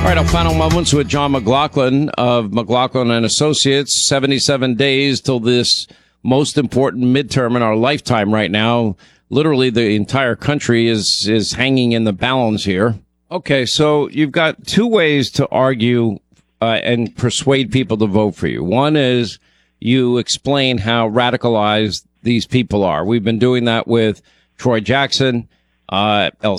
All right, our final moments with John McLaughlin of McLaughlin and Associates. 77 days till this most important midterm in our lifetime right now. Literally, the entire country is hanging in the balance here. Okay, so you've got two ways to argue and persuade people to vote for you. One is you explain how radicalized these people are. We've been doing that with Troy Jackson, El